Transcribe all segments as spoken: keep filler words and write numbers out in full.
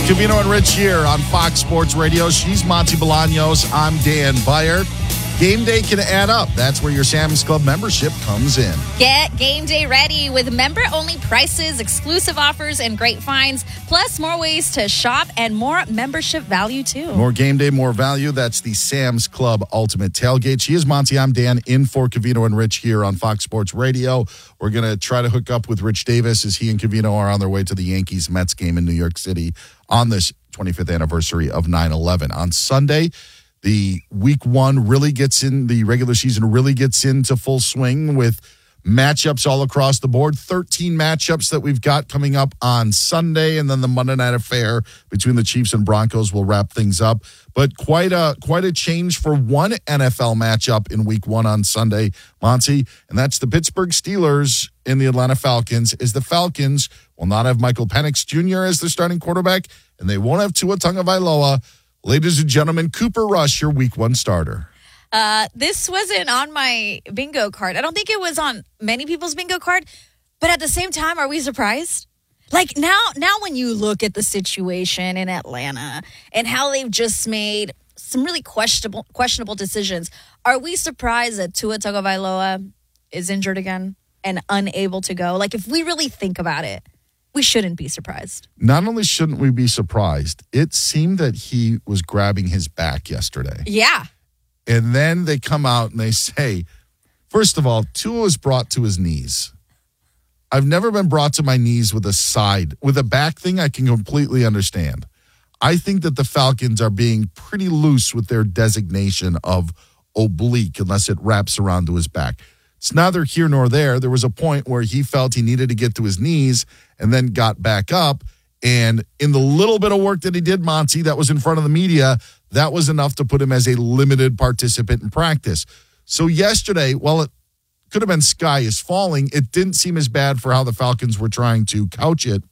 Covino and Rich here on Fox Sports Radio. She's Monty Bolaños. I'm Dan Byer. Game day can add up. That's where your Sam's Club membership comes in. Get game day ready with member-only prices, exclusive offers, and great finds, plus more ways to shop and more membership value, too. More game day, more value. That's the Sam's Club Ultimate Tailgate. She is Monty. I'm Dan, in for Covino and Rich here on Fox Sports Radio. We're going to try to hook up with Rich Davis as he and Covino are on their way to the Yankees-Mets game in New York City on this twenty-fifth anniversary of nine eleven. On Sunday, the week one really gets in, the regular season really gets into full swing with matchups all across the board. thirteen matchups that we've got coming up on Sunday, and then the Monday night affair between the Chiefs and Broncos will wrap things up. But quite a quite a change for one N F L matchup in week one on Sunday, Monty, and that's the Pittsburgh Steelers and the Atlanta Falcons, as the Falcons will not have Michael Penix Junior as their starting quarterback, and they won't have Tua Tagovailoa. Ladies and gentlemen, Cooper Rush, your week one starter. Uh, this wasn't on my bingo card. I don't think it was on many people's bingo card. But at the same time, are we surprised? Like now, now when you look at the situation in Atlanta and how they've just made some really questionable questionable decisions, are we surprised that Tua Tagovailoa is injured again and unable to go? Like, if we really think about it, we shouldn't be surprised. Not only shouldn't we be surprised, it seemed that he was grabbing his back yesterday. Yeah. And then they come out and they say, first of all, Tua was brought to his knees. I've never been brought to my knees with a side. With a back thing, I can completely understand. I think that the Falcons are being pretty loose with their designation of oblique unless it wraps around to his back. It's neither here nor there. There was a point where he felt he needed to get to his knees and then got back up. And in the little bit of work that he did, Monty, that was in front of the media, that was enough to put him as a limited participant in practice. So yesterday, while it could have been sky is falling, it didn't seem as bad for how the Falcons were trying to couch it.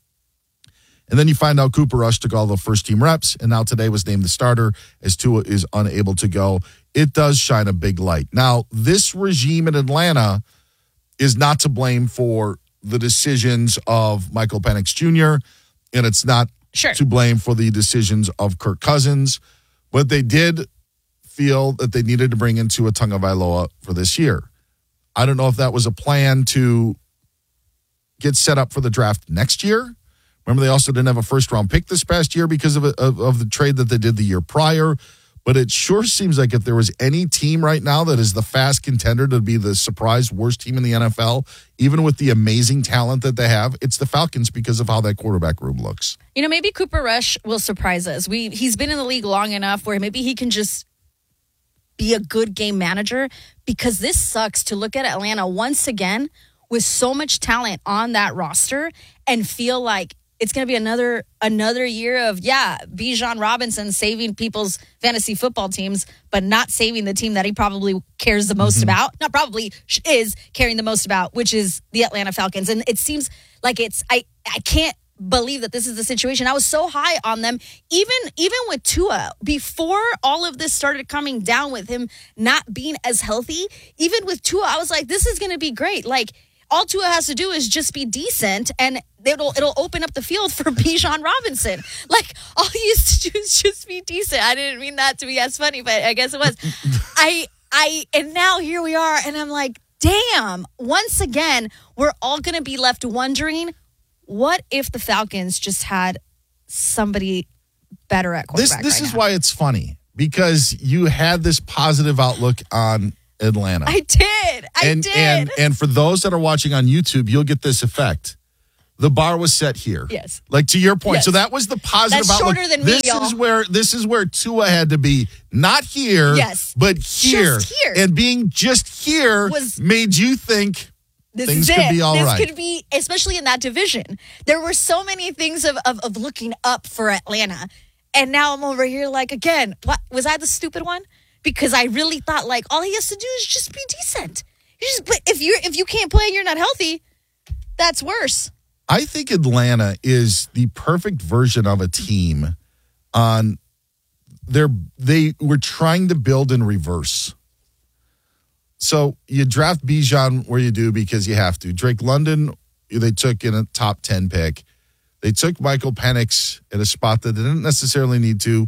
And then you find out Cooper Rush took all the first-team reps, and now today was named the starter as Tua is unable to go. It does shine a big light. Now, this regime in Atlanta is not to blame for the decisions of Michael Penix Junior, and it's not sure. to blame for the decisions of Kirk Cousins, but they did feel that they needed to bring in Tua Tagovailoa for this year. I don't know if that was a plan to get set up for the draft next year. Remember, they also didn't have a first-round pick this past year because of, of, of the trade that they did the year prior. But it sure seems like if there was any team right now that is the fast contender to be the surprise worst team in the N F L, even with the amazing talent that they have, it's the Falcons because of how that quarterback room looks. You know, maybe Cooper Rush will surprise us. We He's been in the league long enough where maybe he can just be a good game manager, because this sucks to look at Atlanta once again with so much talent on that roster and feel like it's going to be another another year of, yeah, Bijan Robinson saving people's fantasy football teams, but not saving the team that he probably cares the most mm-hmm. about. Not probably, is caring the most about, which is the Atlanta Falcons. And it seems like it's, I, I can't believe that this is the situation. I was so high on them, even even with Tua, before all of this started coming down with him not being as healthy. Even with Tua, I was like, this is going to be great. Like, all Tua has to do is just be decent, and it'll it'll open up the field for Bijan Robinson. Like, all he used to do is just be decent. I didn't mean that to be as funny, but I guess it was. I I and now here we are, and I'm like, damn. Once again, we're all going to be left wondering, what if the Falcons just had somebody better at quarterback? This this right is now? why it's funny, because you had this positive outlook on Atlanta. I did. I and, did. And and for those that are watching on YouTube, you'll get this effect. The bar was set here. Yes. Like, to your point. Yes. So that was the positive That's outlook. shorter than me, this y'all. is where this is where Tua had to be, not here, yes. but here. Just here. And being just here was, made you think this things is could it. be all this right. This could be, especially in that division. There were so many things of, of, of looking up for Atlanta. And now I'm over here like, again, what was I the stupid one? Because I really thought, like, all he has to do is just be decent. You just, but if you're if you can't play and you're not healthy, that's worse. I think Atlanta is the perfect version of a team on their they were trying to build in reverse. So you draft Bijan where you do because you have to. Drake London, they took in a top ten pick. They took Michael Penix at a spot that they didn't necessarily need to.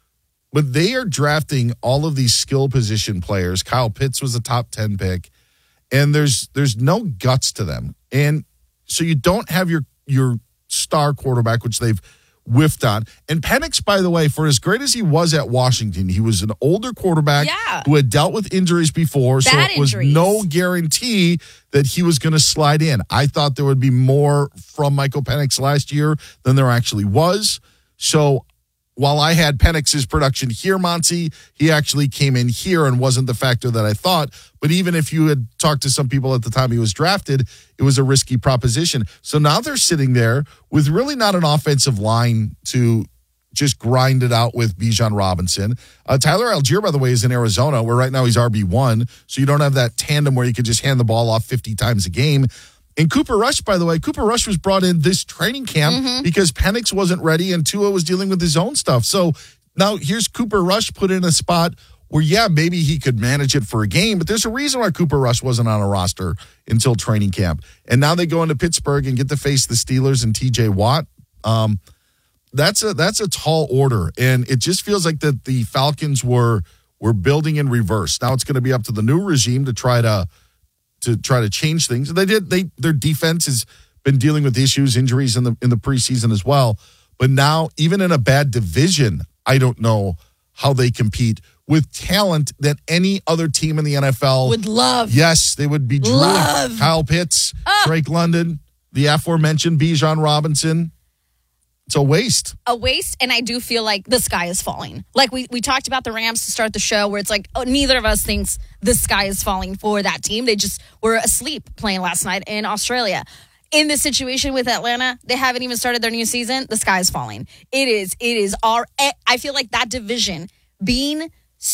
But they are drafting all of these skill position players. Kyle Pitts was a top ten pick. And there's there's no guts to them. And so you don't have your your star quarterback, which they've whiffed on. And Penix, by the way, for as great as he was at Washington, he was an older quarterback yeah. who had dealt with injuries before. Bad so it was injuries. no guarantee that he was going to slide in. I thought there would be more from Michael Penix last year than there actually was. So while I had Penix's production here, Monty, he actually came in here and wasn't the factor that I thought. But even if you had talked to some people at the time he was drafted, it was a risky proposition. So now they're sitting there with really not an offensive line to just grind it out with Bijan Robinson. Uh, Tyler Algier, by the way, is in Arizona, where right now he's R B one. So you don't have that tandem where you could just hand the ball off fifty times a game. And Cooper Rush, by the way, Cooper Rush was brought in this training camp mm-hmm. because Penix wasn't ready and Tua was dealing with his own stuff. So now here's Cooper Rush put in a spot where, yeah, maybe he could manage it for a game, but there's a reason why Cooper Rush wasn't on a roster until training camp. And now they go into Pittsburgh and get to face the Steelers and T J Watt. Um, that's a that's a tall order, and it just feels like that the Falcons were were building in reverse. Now it's going to be up to the new regime to try to to try to change things. They did. They their defense has been dealing with issues, injuries in the in the preseason as well. But now, even in a bad division, I don't know how they compete with talent that any other team in the N F L would love. Yes, they would be drooling. Love. Kyle Pitts, Oh. Drake London, the aforementioned Bijan Robinson. It's a waste. A waste, and I do feel like the sky is falling. Like we, we talked about the Rams to start the show, where it's like, oh, neither of us thinks the sky is falling for that team. They just were asleep playing last night in Australia. In this situation with Atlanta, they haven't even started their new season. The sky is falling. It is, it is our, I feel like that division being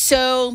so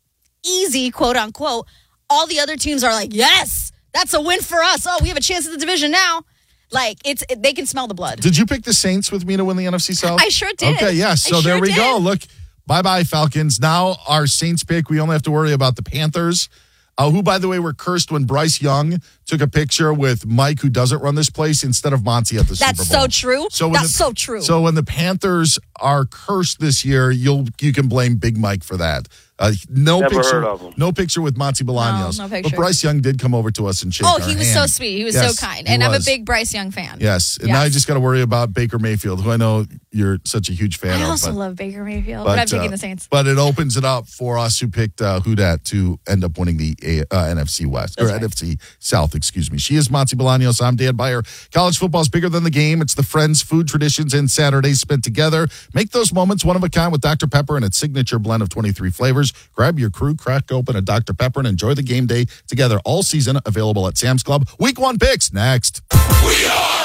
easy, quote unquote, all the other teams are like, yes, that's a win for us. Oh, we have a chance at the division now. Like, it's it, they can smell the blood. Did you pick the Saints with me to win the N F C South? I sure did. Okay, yeah. So I there sure we did. go. Look, bye-bye, Falcons. Now our Saints pick, we only have to worry about the Panthers, uh, who, by the way, were cursed when Bryce Young took a picture with Mike, who doesn't run this place, instead of Monty at the That's Super Bowl. so true. So when That's the, so true. So when the Panthers are cursed this year, you'll you can blame Big Mike for that. Uh, no Never picture, heard of him. no picture with Monty Bolaños. No, no picture. But Bryce Young did come over to us and shake Oh, our he was hand. so sweet. He was Yes, so kind. he And I'm a was. big Bryce Young fan. Yes, and Yes. now you just got to worry about Baker Mayfield, who I know you're such a huge fan I of. also but, love Baker Mayfield, but, I'm picking uh, the Saints. But it opens it up for us who picked uh, who dat to end up winning the uh, N F C West or That's right. N F C South. Excuse me. She is Monty Bolaños. I'm Dan Beyer. College football is bigger than the game. It's the friends, food traditions, and Saturdays spent together. Make those moments one of a kind with Doctor Pepper and its signature blend of twenty-three flavors. Grab your crew, crack open a Doctor Pepper, and enjoy the game day together all season. Available at Sam's Club. Week one picks next. We are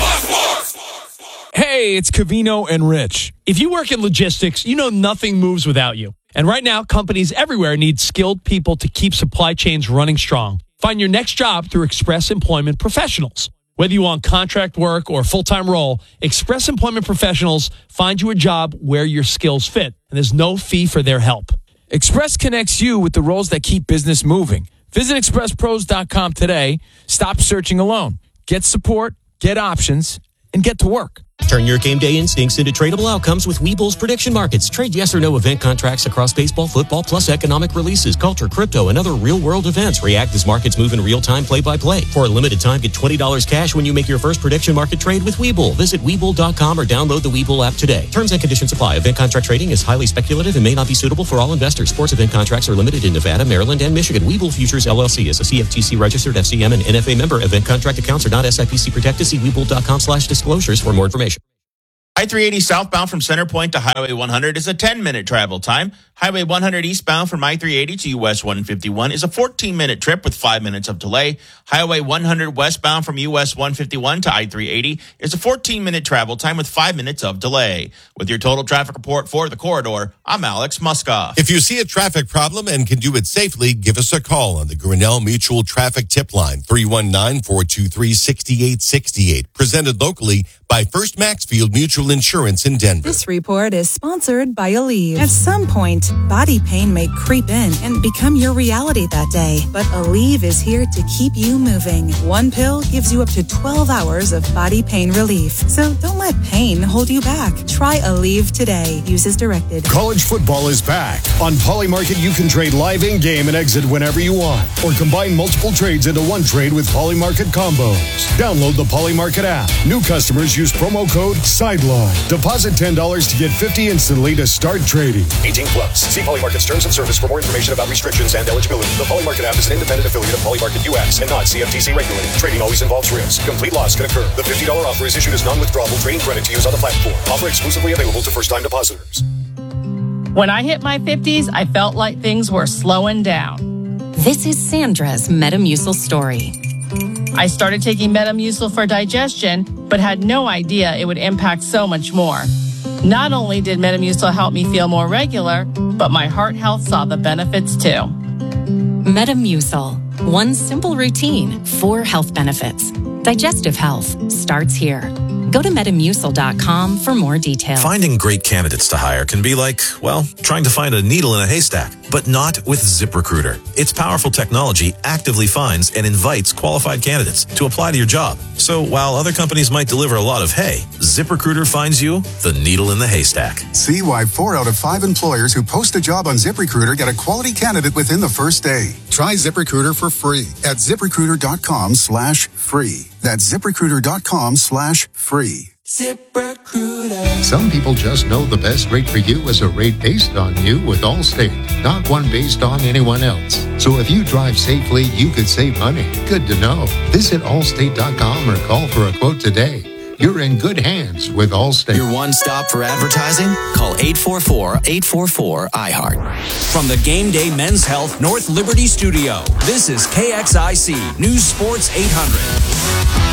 Fox Sports. Hey, it's Cavino and Rich. If you work in logistics, you know nothing moves without you. And right now, companies everywhere need skilled people to keep supply chains running strong. Find your next job through Express Employment Professionals. Whether you want contract work or a full-time role, Express Employment Professionals find you a job where your skills fit, and there's no fee for their help. Express connects you with the roles that keep business moving. Visit express pros dot com today. Stop searching alone. Get support, get options, and get to work. Turn your game day instincts into tradable outcomes with Webull's prediction markets. Trade yes or no event contracts across baseball, football, plus economic releases, culture, crypto, and other real-world events. React as markets move in real time, play-by-play. For a limited time, get twenty dollars cash when you make your first prediction market trade with Webull. Visit Webull dot com or download the Webull app today. Terms and conditions apply. Event contract trading is highly speculative and may not be suitable for all investors. Sports event contracts are limited in Nevada, Maryland, and Michigan. Webull Futures, L L C is a C F T C registered F C M and N F A member. Event contract accounts are not S I P C protected. See Webull dot com slash disclosures for more information. I three eighty southbound from Center Point to Highway one hundred is a ten-minute travel time. Highway one hundred eastbound from I three eighty to U S one fifty-one is a fourteen-minute trip with five minutes of delay. Highway one hundred westbound from U S one fifty-one to I three eighty is a fourteen-minute travel time with five minutes of delay. With your total traffic report for the corridor, I'm Alex Muskoff. If you see a traffic problem and can do it safely, give us a call on the Grinnell Mutual Traffic Tip Line, three one nine, four two three, six eight six eight. Presented locally by First Maxfield Mutual Insurance in Denver. This report is sponsored by Aleve. At some point, body pain may creep in and become your reality that day. But Aleve is here to keep you moving. One pill gives you up to twelve hours of body pain relief. So don't let pain hold you back. Try Aleve today. Use as directed. College football is back. On Polymarket, you can trade live in-game and exit whenever you want. Or combine multiple trades into one trade with Polymarket combos. Download the Polymarket app. New customers use promo code SIDELINE. Deposit ten dollars to get fifty dollars instantly to start trading. eighteen plus. See Polymarket's terms of service for more information about restrictions and eligibility. The Polymarket app is an independent affiliate of Polymarket U S and not C F T C regulated. Trading always involves risk. Complete loss can occur. The fifty dollars offer is issued as non-withdrawable trading credit to use on the platform. Offer exclusively available to first-time depositors. When I hit my fifties, I felt like things were slowing down. This is Sandra's Metamucil story. I started taking Metamucil for digestion, but had no idea it would impact so much more. Not only did Metamucil help me feel more regular, but my heart health saw the benefits too. Metamucil. One simple routine, four health benefits. Digestive health starts here. Go to metamucil dot com for more details. Finding great candidates to hire can be like, well, trying to find a needle in a haystack, but not with ZipRecruiter. Its powerful technology actively finds and invites qualified candidates to apply to your job. So while other companies might deliver a lot of hay, ZipRecruiter finds you the needle in the haystack. See why four out of five employers who post a job on ZipRecruiter get a quality candidate within the first day. Try ZipRecruiter for free at ZipRecruiter dot com slash free. That's ZipRecruiter dot com slash free. ZipRecruiter. Some people just know the best rate for you is a rate based on you with Allstate, not one based on anyone else. So if you drive safely, you could save money. Good to know. Visit Allstate dot com or call for a quote today. You're in good hands with Allstate. Your one stop for advertising? Call eight four four, eight four four, I heart. From the Game Day Men's Health North Liberty Studio, this is K X I C News Sports eight hundred.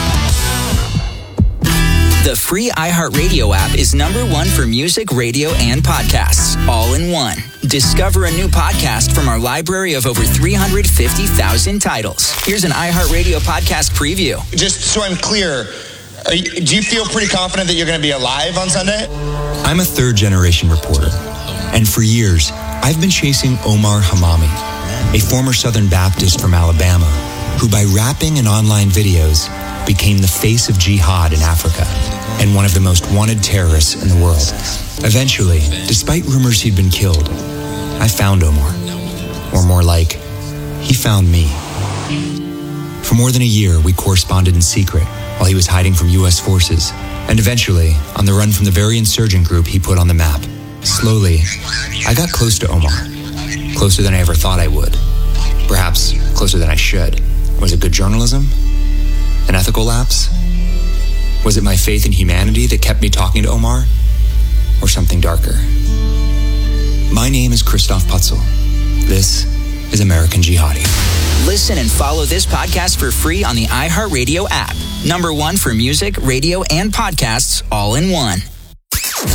The free iHeartRadio app is number one for music, radio, and podcasts, all in one. Discover a new podcast from our library of over three hundred fifty thousand titles. Here's an iHeartRadio podcast preview. Just so I'm clear, are you, do you feel pretty confident that you're going to be alive on Sunday? I'm a third-generation reporter, and for years, I've been chasing Omar Hamami, a former Southern Baptist from Alabama, who by rapping and online videos became the face of jihad in Africa and one of the most wanted terrorists in the world. Eventually, despite rumors he'd been killed, I found Omar. Or more like, he found me. For more than a year, we corresponded in secret while he was hiding from U S forces, and eventually, on the run from the very insurgent group he put on the map. Slowly, I got close to Omar. Closer than I ever thought I would. Perhaps closer than I should. Was it good journalism? An ethical lapse? Was it my faith in humanity that kept me talking to Omar? Or something darker? My name is Christoph Putzel. This is American Jihadi. Listen and follow this podcast for free on the iHeartRadio app. Number one for music, radio, and podcasts, all in one.